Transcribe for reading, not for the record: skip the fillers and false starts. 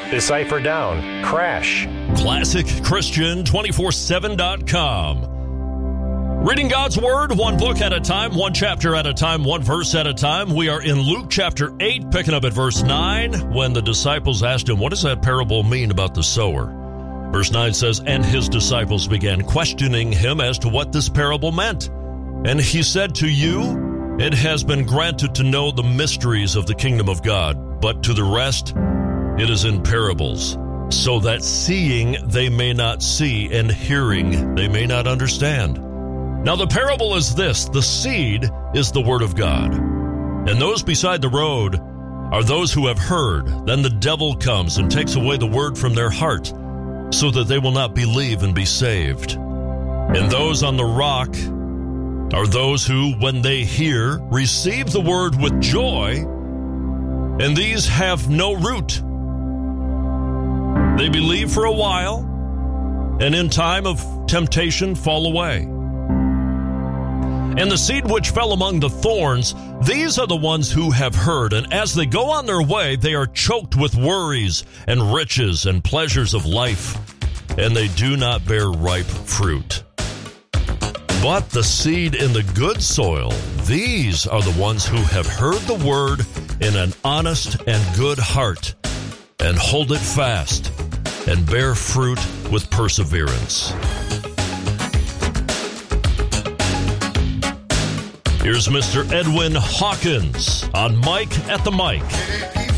Decipher Down, Crash. ClassicChristian247.com. Reading God's Word, one book at a time, one chapter at a time, one verse at a time. We are in Luke chapter 8, picking up at verse 9, when the disciples asked him, what does that parable mean about the sower? Verse 9 says, and his disciples began questioning him as to what this parable meant. And he said, to you, it has been granted to know the mysteries of the kingdom of God, but to the rest, it is in parables, so that seeing they may not see, and hearing they may not understand. Now the parable is this: the seed is the word of God, and those beside the road are those who have heard. Then the devil comes and takes away the word from their heart, so that they will not believe and be saved. And those on the rock are those who, when they hear, receive the word with joy, and these have no root. They believe for a while, and in time of temptation fall away. And the seed which fell among the thorns, these are the ones who have heard, and as they go on their way, they are choked with worries and riches and pleasures of life, and they do not bear ripe fruit. But the seed in the good soil, these are the ones who have heard the word in an honest and good heart, and hold it fast, and bear fruit with perseverance. Here's Mr. Edwin Hawkins on Mike at the Mic.